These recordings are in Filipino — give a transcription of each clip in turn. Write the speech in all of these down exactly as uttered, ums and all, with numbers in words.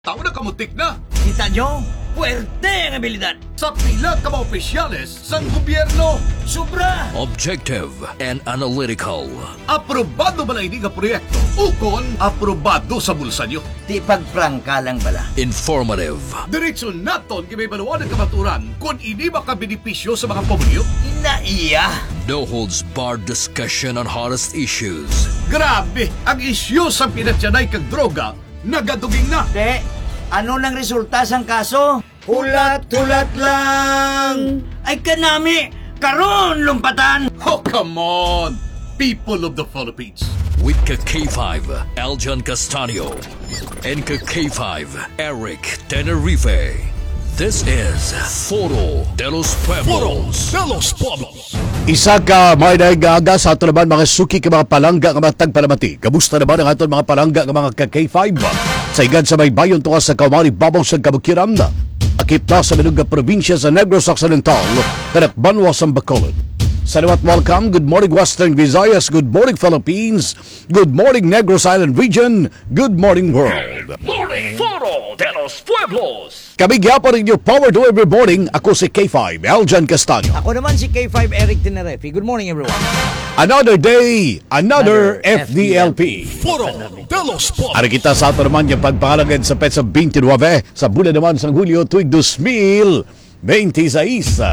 Tao na kamutik na Kita nyo? Puwerte ang abilidad. sa pila ka mga opisyales sang gobyerno. Sobra! Objective and analytical. Aprobado ba na ini nga proyekto? Ukon, aprobado sa bulsa nyo. Di pagprangka lang bala. Informative. Diretso naton kay may baluan ng kamaturan kung ini makabenepisyo sa mga pamilyo. Inaiya! No holds barred discussion on hottest issues. Grabe, ang isyu sa pinatyanay kag droga nagaduging na. De, ano nang resulta sang kaso? Hulat-hulat lang! Ay kanami! Karon lumpatan! Oh, come on! People of the Philippines. With ka K five, Aljan Castanio. And ka K five, Eric Tenerife. This is Foro de los Pueblos. de los Pueblos. Isa ka may naigaga sa ato naman mga suki ka mga palangga nga matag palamati. Kamusta naman ang aton mga palangga nga mga ka-K five? Sa igad sa may bayon tuwa sa Kaumari Babaw sa Kabukiran. Akip na sa Minunga Provincia sa Negros Occidental, Tanak Banwa sa Bacolod. Salamat, welcome. Good morning Western Visayas. Good morning Philippines. Good morning Negros Island Region. Good morning world. Morning Foro de los Pueblos. Kami gyapon ninyo Power to Every Morning. Ako si K five, Aljan Castanio. Ako naman si K five Eric Tenerife. Good morning everyone. Another day, another, Another F D L P. Foro de los Pueblos. Ari kita sa ato naman yung pagpahalagan sa petsa twenty-nine sa bulan naman sa Hulyo tuig two thousand twenty-six.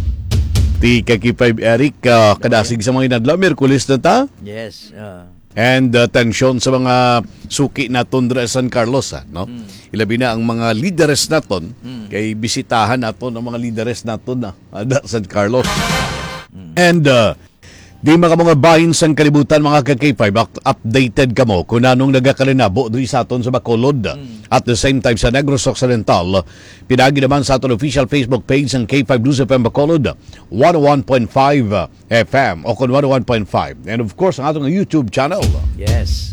Di ka K five Eric, uh, kadasig sa mga inadlaw, Merkulis na ta. Yes. Uh, And uh, tensyon sa mga suki naton dra San Carlos, ha, no? Mm. Ilabi na ang mga leaders naton, mm. kay bisitahan naton ang mga leaders naton na ada San Carlos. Mm. And uh, di mga mga bahin sang kalibutan mga ka-K five, updated kamo kung anong nagakalinabo doon sa aton sa Bacolod. Mm. At the same time sa Negros Occidental, pinagi naman sa aton official Facebook page ng K five News F M Bacolod, one oh one point five F M o kung one oh one point five. And of course, ang atong YouTube channel. yes.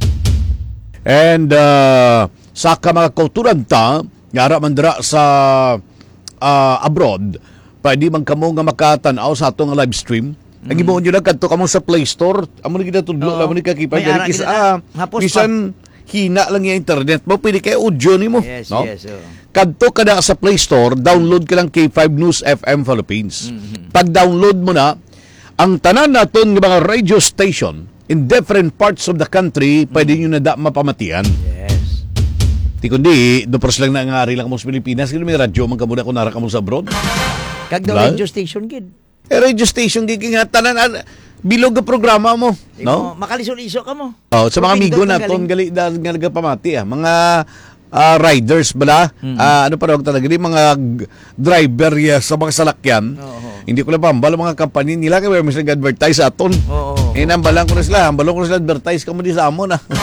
And uh, sa ka mga kulturan ta, ngara man dira sa uh, abroad, pwede man kamo nga makatanaw sa atong live stream. Ang mm. ibuon nyo lang, kanto ka mo sa Play Store. Amo na ginatudlo, amo na kakipay. May ara Kis, gina- ah, hapos bisan hina lang yung internet mo, pwede kayo audio ni mo. Yes, no? yes. Oh. Kanto ka na sa Play Store, download ka lang K five News F M Philippines. Mm-hmm. Pag-download mo na, ang tanan naton ng mga radio station in different parts of the country, mm-hmm. pwede nyo na da mapamatian. Yes. Di kundi, dupros lang na nga rin lang mo sa Pilipinas, kaya may radyo, magkamuna kung nara ka mo sa abroad. Kag the Diba? radio station kid. Eh, radio station, giging nga, tanan, ah, bilog ang programa mo. No? No? Makalisod-iso ka mo. Oh, sa mga Pupindot amigo ang naton galing. gali da nga nagapamati ah. Mga ah, riders bala, Mm-hmm. ah, ano pa daw talaga di mga g- driver ya, sa mga salakyan. Oo. Hindi ko na pambal mga company nila kay may advertise aton. Oo. Eh nambalan ko na sila, hambalon ko na sila advertise kamo di sa amon ah.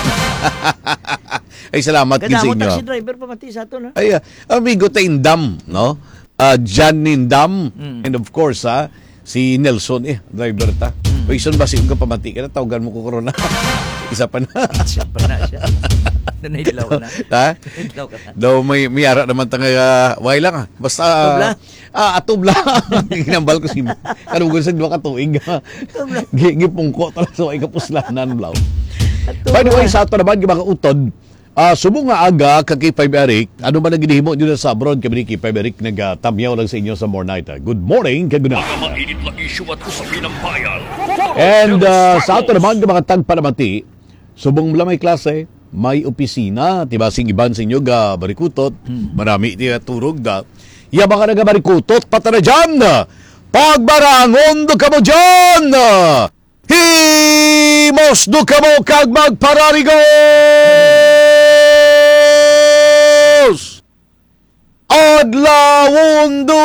Ay salamat gid sa Kada mo inyo. taxi driver pamati sa ato na. Ay ah, amigo ta Indam, no? Ah, John Indam Mm. and of course ah, si Nelson eh, driver ta. Mm. Ison ba si ka pamati ka na tawagan mo ko corona. Isa pa na. Siya pa na siya. Nanailaw na. Ha? Nanailaw ka na. Daw may miyara naman tanga uh, way lang ah. Basta Atubla? Ah, atubla. Ginambal ko si kanugon sa dua ka tuig. Atubla. Gi- Gipungko talaga sa way kapuslanan blaw. Atubla. By the way, sa ato naman yung mga utod, ah, subo nga aga ka K five Eric, ano ba naghinihimo dito sa abroad kami ni K five Eric nagtamyaw lang sa inyo sa more night. ah. Good morning, good night. Mga mainit na issue at usapin ng bayan. And uh, sa ato naman yung mga tagpalamati, subong mula may klase, may opisina, tiba sing iban sa inyo ga barikutot, marami iti turog da. Ya baka naga barikutot, pata na dyan! Pagbarangon do ka mo dyan! Himos do ka mo kag magpararigos! Adlawon do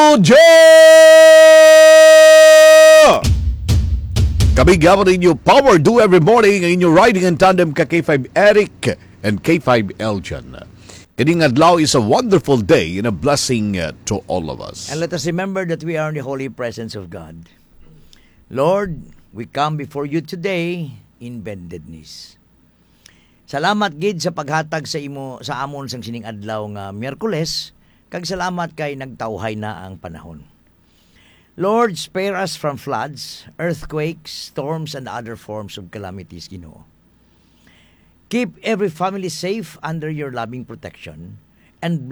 dyan! Kami gawin ninyo Power Do Every Morning ang inyo riding in tandem ka K five Eric and K five Eljan. Kining adlaw is a wonderful day and a blessing uh, to all of us. And let us remember that we are in the holy presence of God. Lord, we come before you today in bended knees. Salamat gid sa paghatag sa imo sa amon sang sining adlaw nga Miyerkules, kag salamat kay nagtawhay na ang panahon. Lord, spare us from floods, earthquakes, storms, and other forms of calamities, Ginoo. Keep every family safe under your loving protection and